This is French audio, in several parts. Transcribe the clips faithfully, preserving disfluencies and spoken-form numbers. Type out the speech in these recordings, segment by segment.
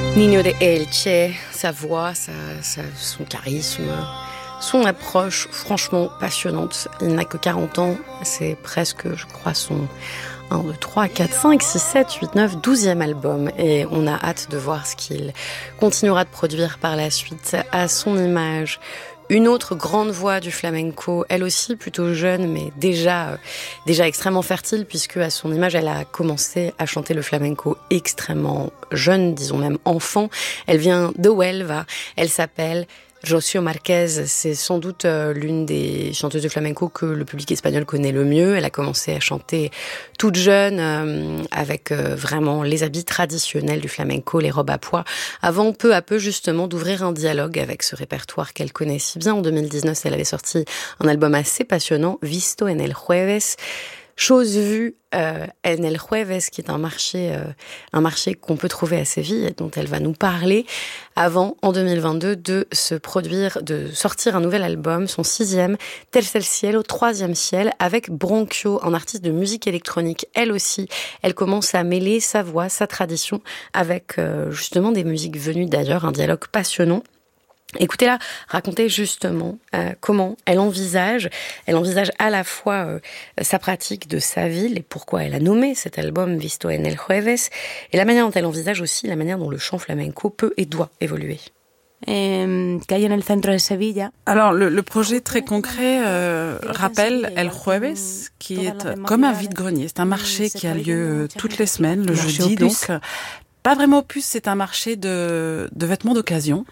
Niño de Elche, sa voix, sa, sa, son charisme, son approche franchement passionnante. Il n'a que quarante ans, c'est presque, je crois, son un, deux, trois, quatre, cinq, six, sept, huit, neuf, douzième album. Et on a hâte de voir ce qu'il continuera de produire par la suite. À son image, une autre grande voix du flamenco, elle aussi plutôt jeune, mais déjà, euh, déjà extrêmement fertile, puisque à son image, elle a commencé à chanter le flamenco extrêmement jeune, disons même enfant. Elle vient de Huelva, elle s'appelle Rocío Márquez, c'est sans doute euh, l'une des chanteuses de flamenco que le public espagnol connaît le mieux. Elle a commencé à chanter toute jeune, euh, avec euh, vraiment les habits traditionnels du flamenco, les robes à pois, avant peu à peu justement d'ouvrir un dialogue avec ce répertoire qu'elle connaît si bien. En deux mille dix-neuf, elle avait sorti un album assez passionnant, Visto en el Jueves. Chose vue euh, en el Jueves, qui est un marché, euh, un marché qu'on peut trouver à Séville et dont elle va nous parler, avant, en deux mille vingt-deux, de se produire, de sortir un nouvel album, son sixième, Tercer Cielo, troisième ciel, avec Bronchio, un artiste de musique électronique. Elle aussi, elle commence à mêler sa voix, sa tradition, avec euh, justement des musiques venues d'ailleurs, un dialogue passionnant. Écoutez-la raconter justement euh, comment elle envisage, elle envisage à la fois euh, sa pratique de sa ville et pourquoi elle a nommé cet album Visto en el Jueves, et la manière dont elle envisage aussi la manière dont le chant flamenco peut et doit évoluer. Alors, le, le projet très concret euh, rappelle El Jueves, qui est comme un vide-grenier. C'est un marché qui a lieu toutes les semaines, le jeudi, donc... Pas vraiment opus, c'est un marché de, de vêtements d'occasion.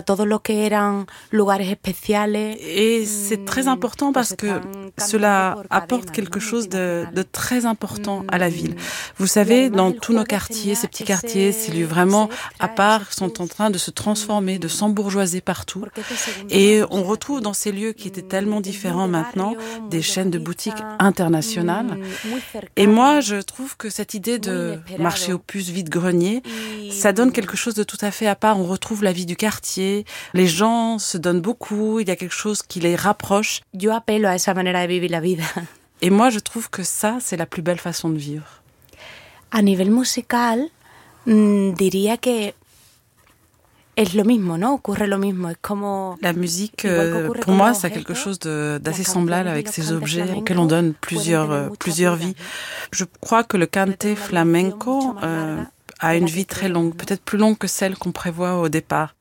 Et c'est très important parce que cela apporte quelque chose de, de très important à la ville. Vous savez, dans tous nos quartiers, ces petits quartiers, ces lieux vraiment à part, sont en train de se transformer, de s'embourgeoiser partout. Et on retrouve dans ces lieux qui étaient tellement différents maintenant, des chaînes de boutiques internationales. Et moi, je trouve que cette idée de marché opus vide-grenier, ça donne quelque chose de tout à fait à part. On retrouve la vie du quartier, les gens se donnent beaucoup, il y a quelque chose qui les rapproche. Yo apelo a esa manera de vivir la vida. Et moi, je trouve que ça, c'est la plus belle façon de vivre. A nivel musical, mm, diría que es lo mismo, ¿no? Ocurre lo mismo. Es como la musique, euh, pour moi, c'est quelque chose de, d'assez semblable avec ces objets auxquels on donne plusieurs, euh, plusieurs vies. Je crois que le cante flamenco euh, a une vie très longue, peut-être plus longue que celle qu'on prévoit au départ.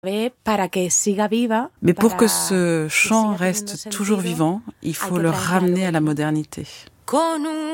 Mais pour que ce chant reste toujours vivant, il faut le ramener à la modernité.